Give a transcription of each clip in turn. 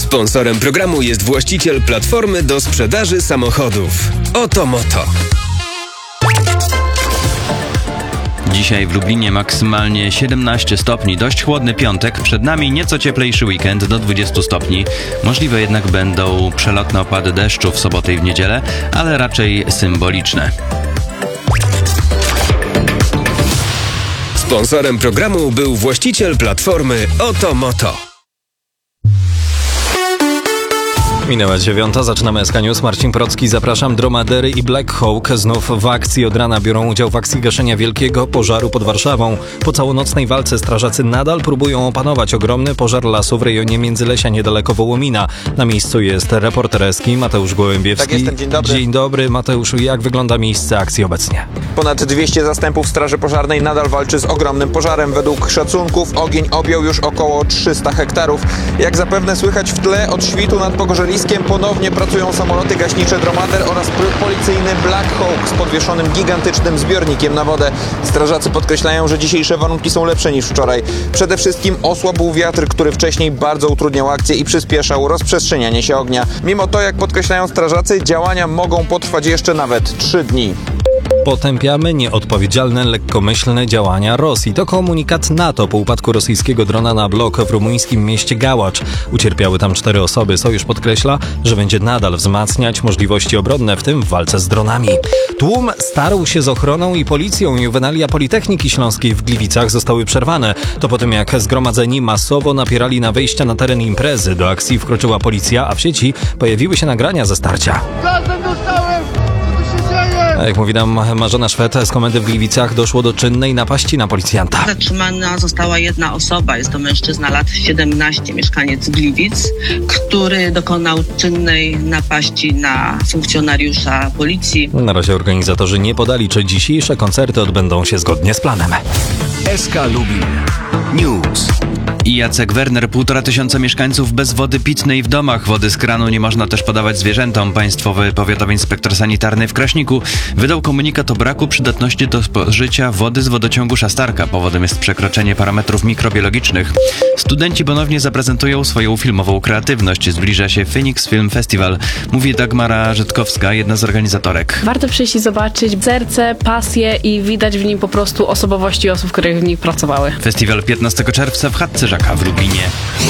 Sponsorem programu jest właściciel platformy do sprzedaży samochodów. Oto Moto. Dzisiaj w Lublinie maksymalnie 17 stopni, dość chłodny piątek, przed nami nieco cieplejszy weekend do 20 stopni. Możliwe jednak będą przelotne opady deszczu w sobotę i w niedzielę, ale raczej symboliczne. Sponsorem programu był właściciel platformy Oto Moto. Minęła 9, zaczynamy SK News. Marcin Procki, zapraszam. Dromadery i Black Hawk znów w akcji. Od rana biorą udział w akcji gaszenia wielkiego pożaru pod Warszawą. Po całonocnej walce strażacy nadal próbują opanować ogromny pożar lasu w rejonie Międzylesia niedaleko Wołomina. Na miejscu jest reporter SK Mateusz Gołębiewski. Tak, jestem. Dzień dobry. Dzień dobry, Mateuszu. Jak wygląda miejsce akcji obecnie? Ponad 200 zastępów Straży Pożarnej nadal walczy z ogromnym pożarem. Według szacunków ogień objął już około 300 hektarów. Jak zapewne słychać w tle, od świtu nad Pogorzeliskiem ponownie pracują samoloty gaśnicze Dromader oraz policyjny Black Hawk z podwieszonym gigantycznym zbiornikiem na wodę. Strażacy podkreślają, że dzisiejsze warunki są lepsze niż wczoraj. Przede wszystkim osłabł wiatr, który wcześniej bardzo utrudniał akcję i przyspieszał rozprzestrzenianie się ognia. Mimo to, jak podkreślają strażacy, działania mogą potrwać jeszcze nawet 3 dni. Potępiamy nieodpowiedzialne, lekkomyślne działania Rosji. To komunikat NATO po upadku rosyjskiego drona na blok w rumuńskim mieście Gałacz. Ucierpiały tam 4 osoby. Sojusz podkreśla, że będzie nadal wzmacniać możliwości obronne, w tym w walce z dronami. Tłum starł się z ochroną i policją. Juwenalia Politechniki Śląskiej w Gliwicach zostały przerwane. To po tym, jak zgromadzeni masowo napierali na wejścia na teren imprezy. Do akcji wkroczyła policja, a w sieci pojawiły się nagrania ze starcia. Gazem dostałem! Co tu się dzieje? A jak mówi nam Marzena Szwed z komendy w Gliwicach, doszło do czynnej napaści na policjanta. Zatrzymana została jedna osoba, jest to mężczyzna lat 17, mieszkaniec Gliwic, który dokonał czynnej napaści na funkcjonariusza policji. Na razie organizatorzy nie podali, czy dzisiejsze koncerty odbędą się zgodnie z planem. SK Lubin News. I Jacek Werner, 1500 mieszkańców bez wody pitnej w domach. Wody z kranu nie można też podawać zwierzętom. Państwowy Powiatowy Inspektor Sanitarny w Kraśniku wydał komunikat o braku przydatności do spożycia wody z wodociągu Szastarka. Powodem jest przekroczenie parametrów mikrobiologicznych. Studenci ponownie zaprezentują swoją filmową kreatywność. Zbliża się Phoenix Film Festival, mówi Dagmara Żytkowska, jedna z organizatorek. Warto przyjść i zobaczyć serce, pasję i widać w nim po prostu osobowości osób, które w nich pracowały. Festiwal 15 czerwca w Chatce Żaka w Lublinie.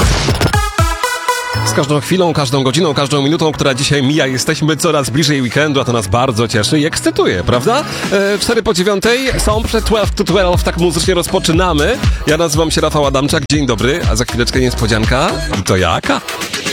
Z każdą chwilą, każdą godziną, każdą minutą, która dzisiaj mija, jesteśmy coraz bliżej weekendu, a to nas bardzo cieszy i ekscytuje, prawda? 4 po 9 są przed 12 to 12, tak muzycznie rozpoczynamy. Ja nazywam się Rafał Adamczak, dzień dobry, a za chwileczkę niespodzianka. I to jaka?